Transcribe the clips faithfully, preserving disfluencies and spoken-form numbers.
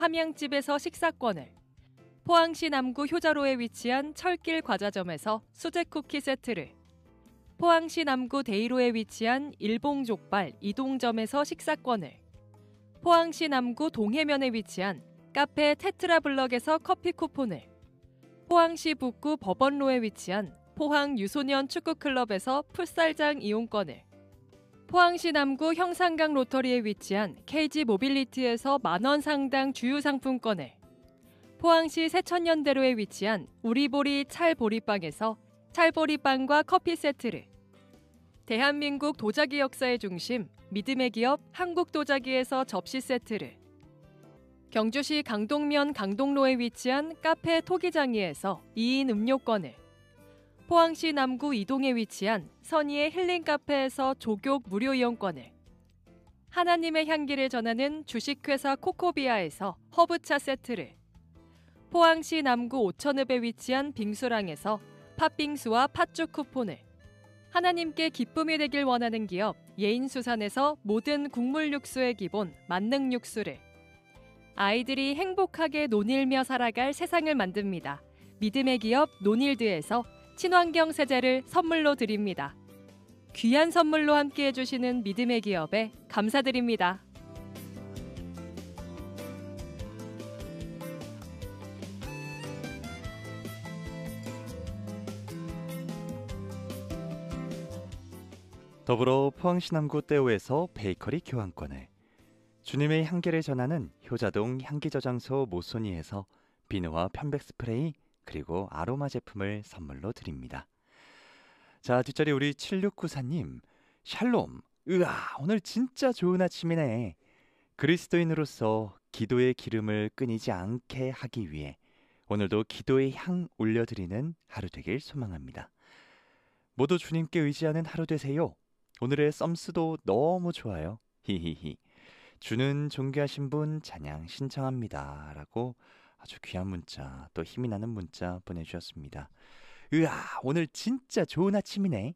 함양집에서 식사권을, 포항시 남구 효자로에 위치한 철길 과자점에서 수제 쿠키 세트를, 포항시 남구 데이로에 위치한 일봉족발 이동점에서 식사권을, 포항시 남구 동해면에 위치한 카페 테트라블럭에서 커피 쿠폰을, 포항시 북구 법원로에 위치한 포항 유소년 축구클럽에서 풋살장 이용권을, 포항시 남구 형산강 로터리에 위치한 케이지 모빌리티에서 만원 상당 주유상품권을, 포항시 세천년대로에 위치한 우리보리 찰보리빵에서 찰보리빵과 커피 세트를, 대한민국 도자기 역사의 중심 믿음의 기업 한국도자기에서 접시 세트를, 경주시 강동면 강동로에 위치한 카페 토기장이에서 이인 음료권을, 포항시 남구 이동에 위치한 선의의 힐링 카페에서 조교 무료 이용권을, 하나님의 향기를 전하는 주식회사 코코비아에서 허브차 세트를, 포항시 남구 오천읍에 위치한 빙수랑에서 팥빙수와 팥죽 쿠폰을, 하나님께 기쁨이 되길 원하는 기업 예인수산에서 모든 국물 육수의 기본 만능 육수를, 아이들이 행복하게 논일며 살아갈 세상을 만듭니다. 믿음의 기업 논일드에서 친환경 세제를 선물로 드립니다. 귀한 선물로 함께 해주시는 믿음의 기업에 감사드립니다. 더불어 포항시 남구 떼오에서 베이커리 교환권을, 주님의 향기를 전하는 효자동 향기저장소 모소니에서 비누와 편백 스프레이 그리고 아로마 제품을 선물로 드립니다. 자, 뒷자리 우리 칠육구사님, 샬롬, 으아, 오늘 진짜 좋은 아침이네. 그리스도인으로서 기도의 기름을 끊이지 않게 하기 위해 오늘도 기도의 향 올려드리는 하루 되길 소망합니다. 모두 주님께 의지하는 하루 되세요. 오늘의 썸스도 너무 좋아요. 히히히. 주는 존귀하신 분 찬양 신청합니다. 라고 아주 귀한 문자, 또 힘이 나는 문자 보내주셨습니다. 으아, 오늘 진짜 좋은 아침이네.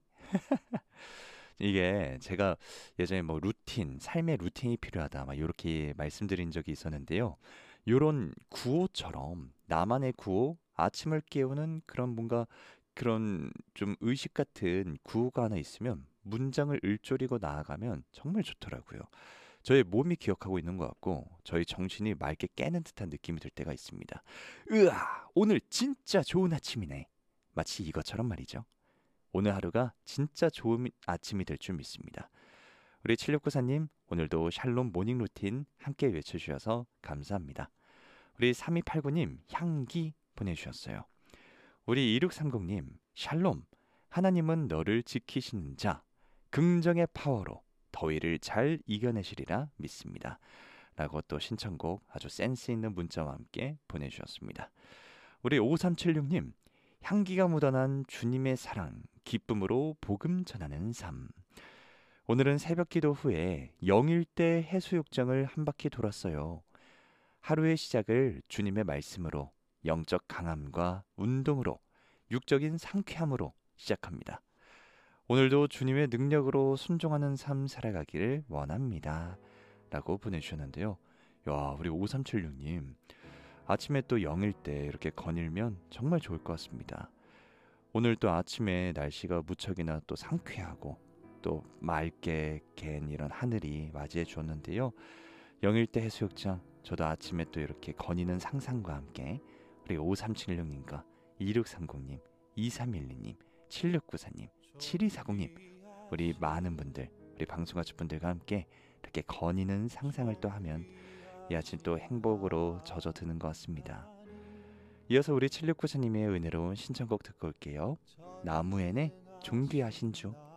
이게 제가 예전에 뭐 루틴, 삶의 루틴이 필요하다 막 이렇게 말씀드린 적이 있었는데요. 이런 구호처럼 나만의 구호, 아침을 깨우는 그런 뭔가 그런 좀 의식 같은 구호가 하나 있으면 문장을 읊조리고 나아가면 정말 좋더라고요. 저의 몸이 기억하고 있는 것 같고 저희 정신이 맑게 깨는 듯한 느낌이 들 때가 있습니다. 으아, 오늘 진짜 좋은 아침이네. 마치 이것처럼 말이죠. 오늘 하루가 진짜 좋은 아침이 될 줄 믿습니다. 우리 칠육구사님, 오늘도 샬롬 모닝 루틴 함께 외쳐주셔서 감사합니다. 우리 삼이팔구님, 향기 보내주셨어요. 우리 이육삼공님, 샬롬, 하나님은 너를 지키시는 자, 긍정의 파워로 더위를 잘 이겨내시리라 믿습니다. 라고 또 신청곡 아주 센스 있는 문자와 함께 보내주셨습니다. 우리 오삼칠육님, 향기가 묻어난 주님의 사랑, 기쁨으로 복음 전하는 삶. 오늘은 새벽 기도 후에 영일대 해수욕장을 한 바퀴 돌았어요. 하루의 시작을 주님의 말씀으로, 영적 강함과 운동으로, 육적인 상쾌함으로 시작합니다. 오늘도 주님의 능력으로 순종하는 삶 살아가기를 원합니다. 라고 보내주셨는데요. 야, 우리 오삼칠육님, 아침에 또 영일 때 이렇게 거닐면 정말 좋을 것 같습니다. 오늘 또 아침에 날씨가 무척이나 또 상쾌하고 또 맑게 갠 이런 하늘이 맞이해 주었는데요. 영일대 해수욕장, 저도 아침에 또 이렇게 거니는 상상과 함께 우리 오삼칠육님과 이육삼공님, 이삼일이님, 칠육구사님, 칠이사공님, 우리 많은 분들, 우리 방송가족분들과 함께 이렇게 거니는 상상을 또 하면 이 아침 또 행복으로 젖어드는 것 같습니다. 이어서 우리 칠육구사님의 은혜로운 신청곡 듣고 올게요. 나무엔의 존귀하신 주.